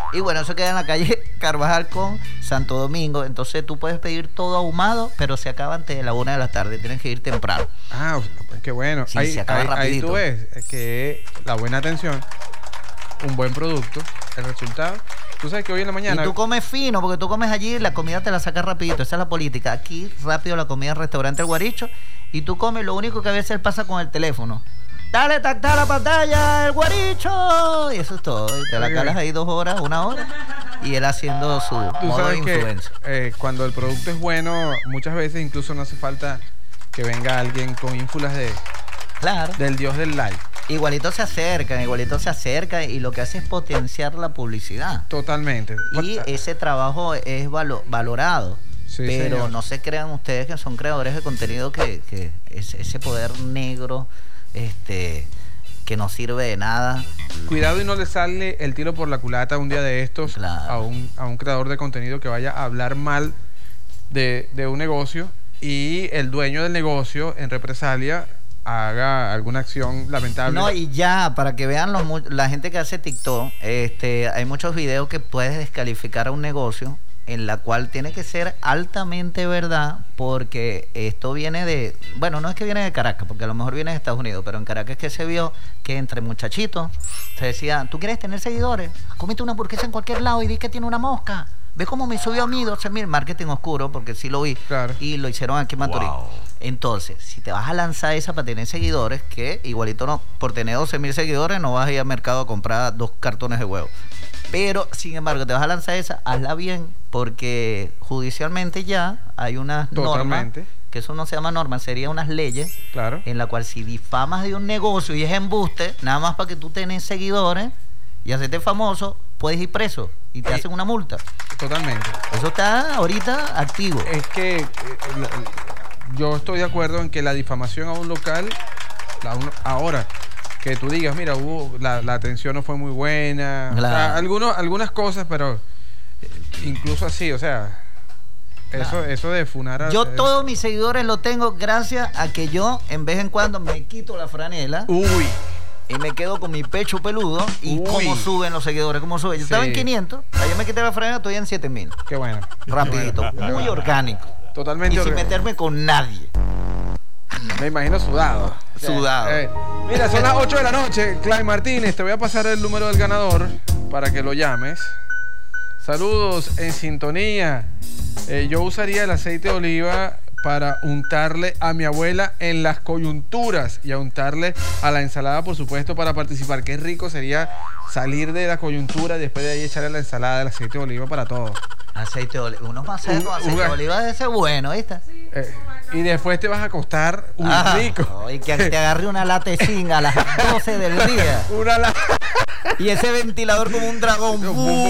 Y bueno, eso queda en la calle Carvajal con Santo Domingo. Entonces tú puedes pedir todo ahumado, pero se acaba antes de la 1 de la tarde. Tienes que ir temprano. Ah, pues qué bueno. Sí, se acaba ahí rapidito. tú ves que la buena atención, un buen producto, el resultado. Tú sabes que hoy en la mañana... Y tú comes fino, porque tú comes allí y la comida te la sacas rapidito. Esa es la política. Aquí rápido la comida en el restaurante El Guaricho. Y tú comes, lo único que a veces pasa con el teléfono. Dale, tacta a la pantalla, El Guaricho. Y eso es todo. Y te la calas ahí 2 horas, 1 hora. Y él haciendo su modo de influencia. Cuando el producto es bueno, muchas veces incluso no hace falta que venga alguien con ínfulas del dios del like. Igualito se acercan y lo que hace es potenciar la publicidad. Totalmente. Y ese trabajo es valorado. Sí, pero señor. no se crean ustedes que son creadores de contenido que ese poder negro que no sirve de nada. Cuidado y no le sale el tiro por la culata un día de estos, claro, a un creador de contenido que vaya a hablar mal de un negocio y el dueño del negocio en represalia haga alguna acción lamentable. No, y ya, para que vean la gente que hace TikTok, hay muchos videos que puedes descalificar a un negocio, en la cual tiene que ser altamente verdad, porque esto viene de... Bueno, no es que viene de Caracas, porque a lo mejor viene de Estados Unidos, pero en Caracas es que se vio que entre muchachitos se decía, ¿tú quieres tener seguidores? Cómete una hamburguesa en cualquier lado y di que tiene una mosca. ¿Ves cómo me subió a mí 12,000? Marketing oscuro, porque sí lo vi. Claro. Y lo hicieron aquí en Maturín. Wow. Entonces, si te vas a lanzar esa para tener seguidores, que igualito no, por tener 12,000 seguidores no vas a ir al mercado a comprar 2 cartones de huevo. Pero, sin embargo, te vas a lanzar esa, hazla bien, porque judicialmente ya hay unas normas, que eso no se llama normas, serían unas leyes, claro, en la cual si difamas de un negocio y es embuste, nada más para que tú tenés seguidores y hacerte famoso, puedes ir preso y te hacen una multa. Totalmente. Eso está ahorita activo. Es que yo estoy de acuerdo en que la difamación a un local, ahora... que tú digas, mira, la atención no fue muy buena, claro, o sea, algunas cosas, pero incluso así, o sea, eso de funar a... Yo todos mis seguidores los tengo gracias a que yo en vez en cuando me quito la franela y me quedo con mi pecho peludo y cómo suben los seguidores, cómo suben. Yo estaba en 500, ayer me quité la franela, estoy en 7,000. Qué bueno. Rapidito, qué bueno. Muy orgánico. Totalmente y orgánico. sin meterme con nadie. Me imagino sudado. Sudado. Mira, son las 8 de la noche. Clyde Martínez, te voy a pasar el número del ganador para que lo llames. Saludos en sintonía. Yo usaría el aceite de oliva para untarle a mi abuela en las coyunturas y a untarle a la ensalada, por supuesto, para participar. Qué rico sería salir de la coyuntura y después de ahí echarle la ensalada del aceite de oliva para todos. Aceite de oliva. Uno más con aceite de oliva debe ser bueno, ¿viste? Y después te vas a acostar rico. Y que te agarre una latecina a las 12 del día. Y ese ventilador como un dragón.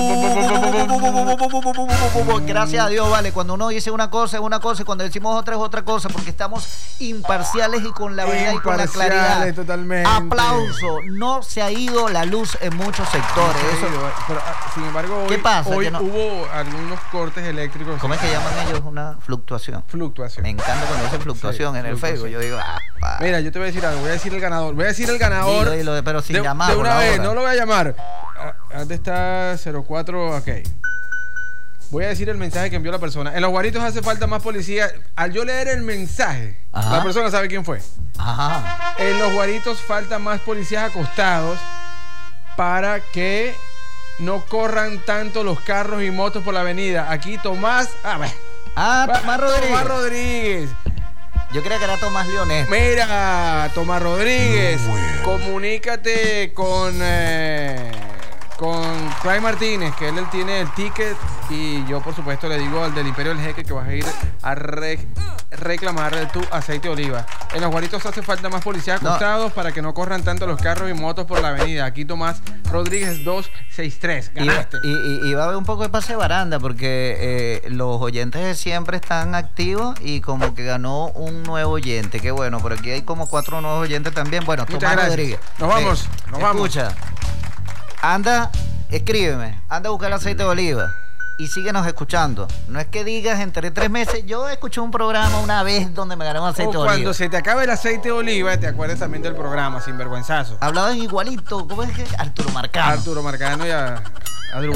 Gracias a Dios, vale. Cuando uno dice una cosa es una cosa y cuando decimos otra es otra cosa, porque estamos imparciales y con la verdad y con la claridad. Totalmente. Aplauso. No se ha ido la luz en muchos sectores. Eso, pero, sin embargo, ¿qué pasa? Hoy hubo algunos cortes eléctricos. ¿Cómo es que llaman ellos? Una fluctuación. Me encanta cuando dicen fluctuación en el Facebook. Yo digo, mira, yo te voy a decir algo. Voy a decir el ganador. Dilo, pero sin llamar. De una vez, no lo voy a llamar. ¿Dónde está 04? Ok. Voy a decir el mensaje que envió la persona. En los Guaritos hace falta más policía. Al yo leer el mensaje, la persona sabe quién fue. Ajá. En los Guaritos falta más policías acostados para que no corran tanto los carros y motos por la avenida. Aquí Tomás... Tomás Rodríguez. Tomás Rodríguez. Yo creía que era Tomás Leonés. Mira, Tomás Rodríguez, comunícate con Clyde Martínez, que él tiene el ticket, y yo por supuesto le digo al del Imperio del Jeque que vas a ir a reclamar tu aceite de oliva. En los Guaritos hace falta más policías acostados para que no corran tanto los carros y motos por la avenida. Aquí Tomás Rodríguez 263. Ganaste. Y va a haber un poco de pase de baranda porque los oyentes de siempre están activos y como que ganó un nuevo oyente. Qué bueno, por aquí hay como 4 nuevos oyentes también. Bueno, Tomás Rodríguez. Nos vamos. Escucha. Anda, escríbeme, anda a buscar el aceite de oliva y síguenos escuchando. No es que digas entre 3 meses, yo escuché un programa una vez donde me ganaron aceite de oliva. Cuando se te acabe el aceite de oliva, te acuerdas también del programa, Sinvergüenzazo. Hablaban igualito, ¿cómo es que? Arturo Marcano y a Adrubal.